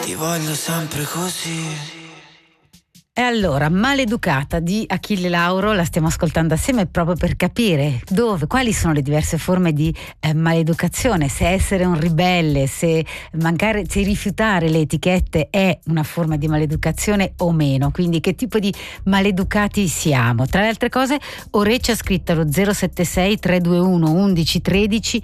Ti voglio sempre così. E allora, Maleducata di Achille Lauro la stiamo ascoltando assieme proprio per capire quali sono le diverse forme di maleducazione, se essere un ribelle, se rifiutare le etichette è una forma di maleducazione o meno, quindi che tipo di maleducati siamo. Tra le altre cose, Ore ci ha scritto allo 076 321 1113,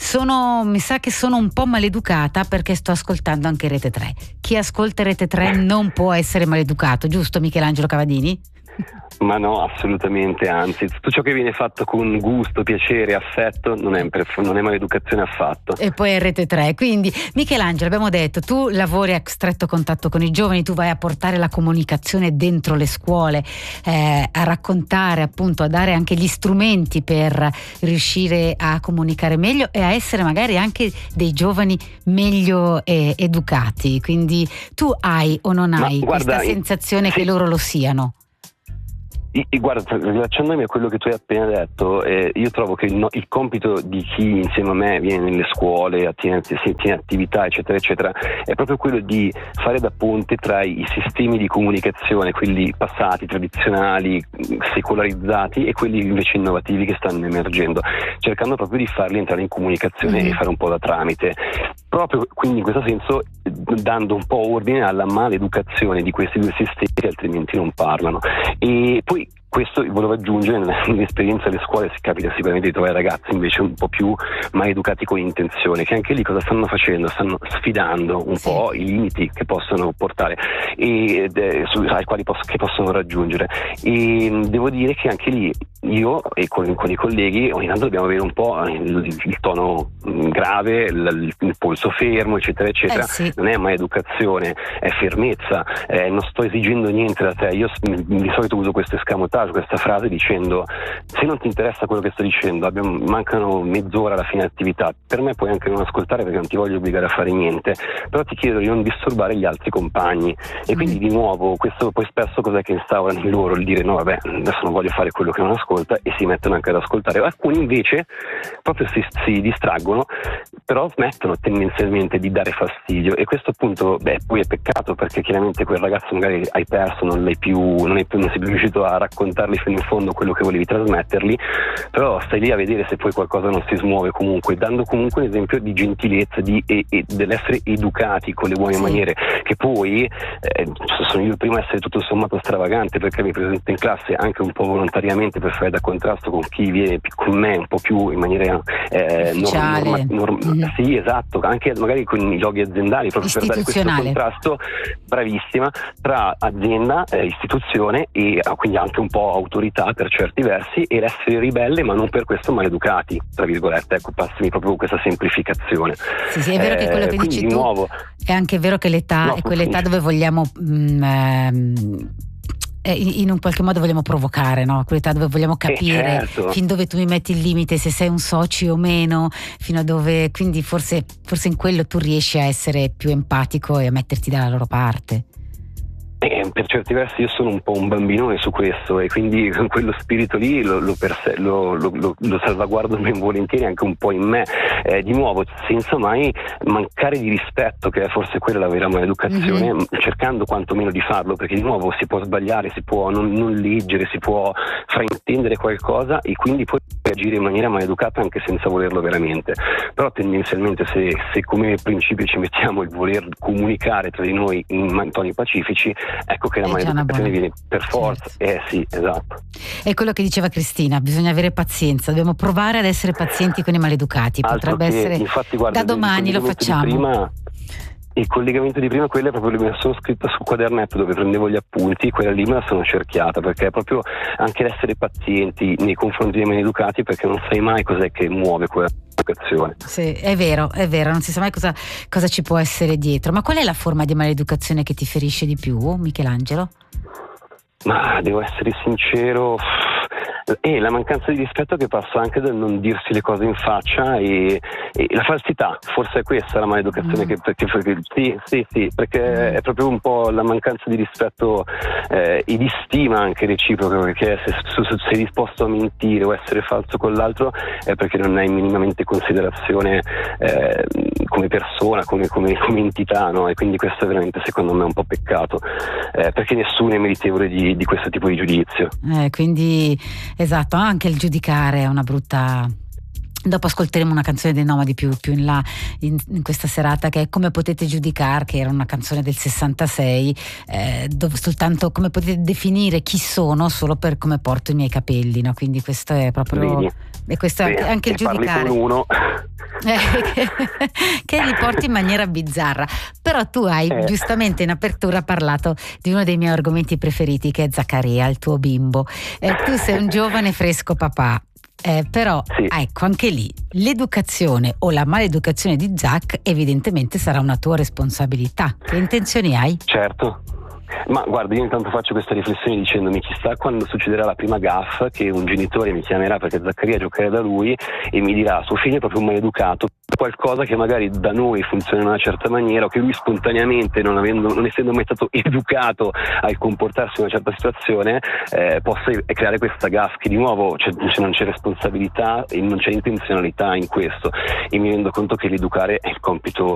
mi sa che sono un po' maleducata perché sto ascoltando anche Rete 3. Chi ascolta Rete 3 non può essere maleducato, giusto Michelangelo Cavadini? Ma no, assolutamente, anzi, tutto ciò che viene fatto con gusto, piacere, affetto non è maleducazione affatto. E poi è Rete 3, quindi Michelangelo, abbiamo detto, tu lavori a stretto contatto con i giovani, tu vai a portare la comunicazione dentro le scuole, a raccontare, appunto, a dare anche gli strumenti per riuscire a comunicare meglio e a essere magari anche dei giovani meglio educati, quindi tu hai o non hai questa sensazione che loro lo siano? Guarda, rilacciandomi a quello che tu hai appena detto, io trovo che il compito di chi insieme a me viene nelle scuole, tiene attività eccetera eccetera, è proprio quello di fare da ponte tra i sistemi di comunicazione, quelli passati, tradizionali, secolarizzati, e quelli invece innovativi che stanno emergendo, cercando proprio di farli entrare in comunicazione e fare un po' da tramite, proprio quindi in questo senso dando un po' ordine alla maleducazione di questi due sistemi che altrimenti non parlano. E poi questo volevo aggiungere, nell'esperienza alle scuole si capita sicuramente di trovare ragazzi invece un po' più maleducati con intenzione, che anche lì cosa stanno facendo? Stanno sfidando un po' i limiti che possono portare e ai quali che possono raggiungere, e devo dire che anche lì io e con i colleghi ogni tanto dobbiamo avere un po' il tono grave, il polso fermo eccetera eccetera. Non è maleducazione, è fermezza, non sto esigendo niente da te. Io di solito uso questo escamotage, questa frase, dicendo: se non ti interessa quello che sto dicendo, mancano mezz'ora alla fine dell'attività, per me puoi anche non ascoltare perché non ti voglio obbligare a fare niente, però ti chiedo di non disturbare gli altri compagni. E quindi di nuovo questo poi spesso cos'è che instaura in loro? Il dire: no vabbè, adesso non voglio fare quello che non ascolta, e si mettono anche ad ascoltare. Alcuni invece proprio si distraggono, però smettono tendenzialmente di dare fastidio, e questo appunto poi è peccato, perché chiaramente quel ragazzo magari hai perso, non sei più riuscito a raccontargli fino in fondo quello che volevi trasmettergli, però stai lì a vedere se poi qualcosa non si smuove comunque, dando comunque un esempio di gentilezza, dell'essere educati con le buone maniere, che poi sono io il primo a essere tutto sommato stravagante, perché mi presento in classe anche un po' volontariamente per fare da contrasto con chi viene con me un po' più in maniera sì, esatto, anche magari con i loghi aziendali, proprio per dare questo contrasto, bravissima, tra azienda, istituzione e quindi anche un po' autorità per certi versi, e l'essere ribelle ma non per questo maleducati, tra virgolette. Ecco, passami proprio questa semplificazione. Sì, è vero che quello che dici tu è anche vero che l'età è quell'età dove vogliamo in un qualche modo vogliamo provocare, no? Quell'età dove vogliamo capire fin dove tu mi metti il limite, se sei un socio o meno, fino a dove, quindi forse in quello tu riesci a essere più empatico e a metterti dalla loro parte. Per certi versi io sono un po' un bambinone su questo, e quindi con quello spirito lì lo salvaguardo ben volentieri anche un po' in me, di nuovo senza mai mancare di rispetto, che è forse quella la vera maleducazione, cercando quantomeno di farlo, perché di nuovo si può sbagliare, si può non leggere, si può fraintendere qualcosa e quindi poi agire in maniera maleducata anche senza volerlo veramente. Però tendenzialmente se come principio ci mettiamo il voler comunicare tra di noi in toni pacifici, ecco che la maleducazione viene per forza. Sì, esatto. È quello che diceva Cristina, bisogna avere pazienza, dobbiamo provare ad essere pazienti con i maleducati. Potrebbe essere, infatti, guarda, da domani lo facciamo. Il collegamento di prima, quella è proprio, me la sono scritta sul quadernetto dove prendevo gli appunti, quella lì me la sono cerchiata, perché è proprio anche l'essere pazienti nei confronti dei maleducati, perché non sai mai cos'è che muove quella maleducazione. Sì, è vero, non si sa mai cosa ci può essere dietro. Ma qual è la forma di maleducazione che ti ferisce di più, Michelangelo? Ma devo essere sincero, la mancanza di rispetto che passa anche dal non dirsi le cose in faccia, e la falsità, forse è questa la maleducazione sì, perché è proprio un po' la mancanza di rispetto e di stima anche reciproca, perché se sei disposto a mentire o essere falso con l'altro è perché non hai minimamente considerazione come persona, come entità, no? E quindi questo è veramente secondo me un po' peccato, perché nessuno è meritevole di questo tipo di giudizio. Quindi esatto, anche il giudicare è una brutta. Dopo ascolteremo una canzone dei Nomadi più in là in questa serata, che è Come potete giudicare, che era una canzone del 66, dove soltanto come potete definire chi sono solo per come porto i miei capelli, no? Quindi questo è proprio. Vedi? E questo è anche il giudicare. Parli con uno che li porti in maniera bizzarra. Però tu hai giustamente in apertura parlato di uno dei miei argomenti preferiti, che è Zaccaria, il tuo bimbo. Tu sei un giovane fresco papà. Però sì. Ecco, anche lì l'educazione o la maleducazione di Zac evidentemente sarà una tua responsabilità. Che intenzioni hai? Certo. Ma guarda, io intanto faccio questa riflessione dicendomi: chissà quando succederà la prima gaffa che un genitore mi chiamerà perché Zaccaria giocherà da lui e mi dirà suo figlio è proprio un maleducato, qualcosa che magari da noi funziona in una certa maniera, o che lui spontaneamente, non essendo mai stato educato a comportarsi in una certa situazione, possa creare questa gaffa, che di nuovo non c'è responsabilità e non c'è intenzionalità in questo, e mi rendo conto che l'educare è il compito